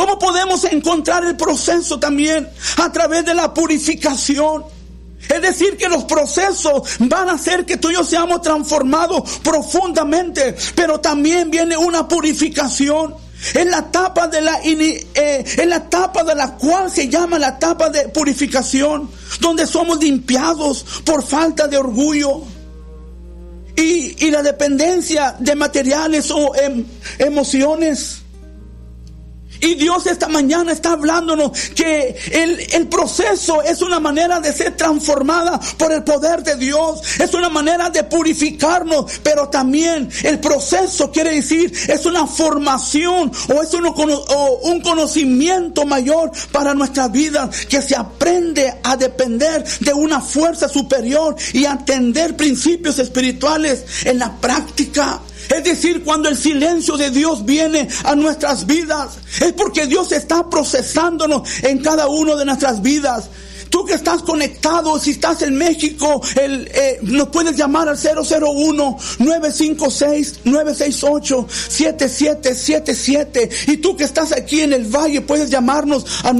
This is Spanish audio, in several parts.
cómo podemos encontrar el proceso también a través de la purificación. Es decir, que los procesos van a hacer que tú y yo seamos transformados profundamente, pero también viene una purificación. Es la etapa de la cual se llama la etapa de purificación, donde somos limpiados por falta de orgullo y la dependencia de materiales o emociones. Y Dios esta mañana está hablándonos que el proceso es una manera de ser transformada por el poder de Dios. Es una manera de purificarnos, pero también el proceso quiere decir, es una formación o es un conocimiento mayor para nuestras vidas, que se aprende a depender de una fuerza superior y a entender principios espirituales en la práctica. Es decir, cuando el silencio de Dios viene a nuestras vidas, es porque Dios está procesándonos en cada una de nuestras vidas. Tú que estás conectado, si estás en México, nos puedes llamar al 001-956-968-7777. Y tú que estás aquí en el Valle, puedes llamarnos al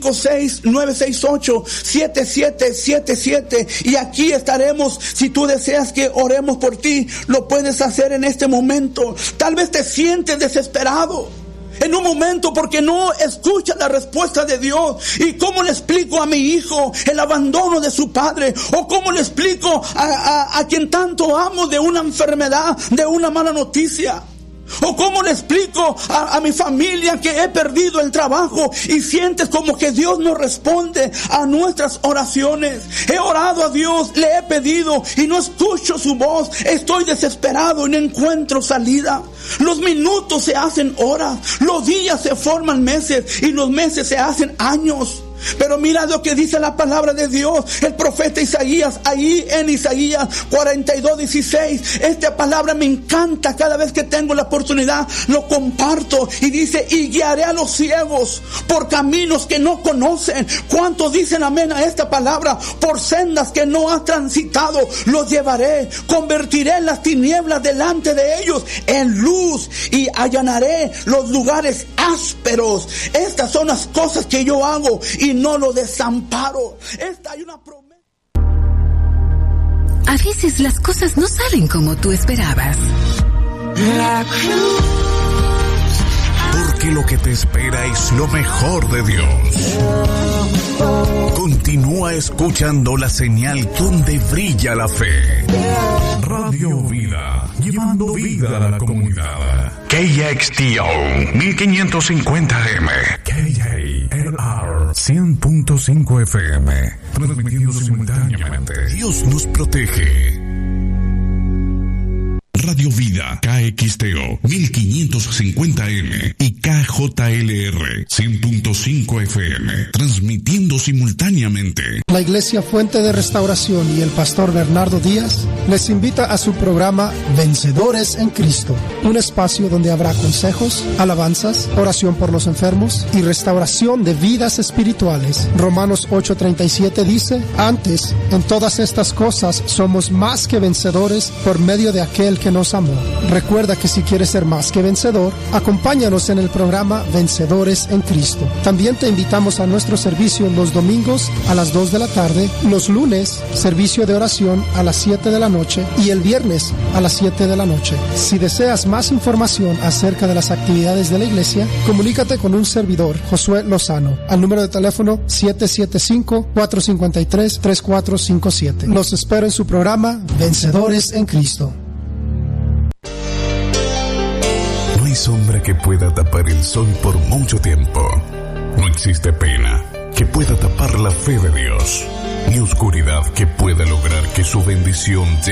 956-968-7777. Y aquí estaremos. Si tú deseas que oremos por ti, lo puedes hacer en este momento. Tal vez te sientes desesperado en un momento porque no escucha la respuesta de Dios. ¿Y cómo le explico a mi hijo el abandono de su padre? ¿O cómo le explico a quien tanto amo de una enfermedad, de una mala noticia? ¿O cómo le explico a mi familia que he perdido el trabajo y sientes como que Dios no responde a nuestras oraciones? He orado a Dios, le he pedido y no escucho su voz. Estoy desesperado y no encuentro salida. Los minutos se hacen horas, los días se forman meses y los meses se hacen años. Pero mira lo que dice la palabra de Dios, el profeta Isaías, ahí en Isaías 42:16. Esta palabra me encanta, cada vez que tengo la oportunidad lo comparto. Y dice: y guiaré a los ciegos por caminos que no conocen. ¿Cuántos dicen amén a esta palabra? Por sendas que no has transitado los llevaré. Convertiré las tinieblas delante de ellos en luz y allanaré los lugares ásperos. Estas son las cosas que yo hago y no lo desamparo. Esta hay una promesa. A veces las cosas no salen como tú esperabas. Porque lo que te espera es lo mejor de Dios. Continúa escuchando la señal donde brilla la fe. Radio Vida, llevando vida a la comunidad. KXTO 1550M. KJLR 100.5 FM. Transmitiendo simultáneamente. Dios nos protege. Radio Vida, KXTO 1550M y KJLR 100.5 FM, transmitiendo simultáneamente. La Iglesia Fuente de Restauración y el pastor Bernardo Díaz les invita a su programa Vencedores en Cristo, un espacio donde habrá consejos, alabanzas, oración por los enfermos y restauración de vidas espirituales. Romanos 8:37 dice: antes, en todas estas cosas somos más que vencedores por medio de aquel que nos amó. Recuerda que si quieres ser más que vencedor, acompáñanos en el programa Vencedores en Cristo. También te invitamos a nuestro servicio los domingos a las 2 de la tarde, los lunes, servicio de oración a las 7 de la noche y el viernes a las 7 de la noche. Si deseas más información acerca de las actividades de la iglesia, comunícate con un servidor, Josué Lozano, al número de teléfono 775-453-3457. Los espero en su programa Vencedores en Cristo. No hay sombra que pueda tapar el sol por mucho tiempo. No existe pena que pueda tapar la fe de Dios, ni oscuridad que pueda lograr que su bendición